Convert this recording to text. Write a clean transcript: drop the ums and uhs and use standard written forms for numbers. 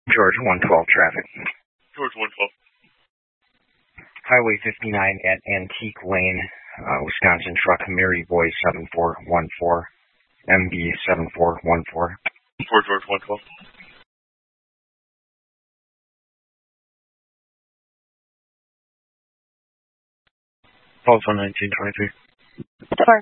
George 112 traffic. George 112. Highway 59 at Antique Lane, Wisconsin truck, Mary Boy 7414, MB 7414. For George 112. Telephone 1923. Sorry.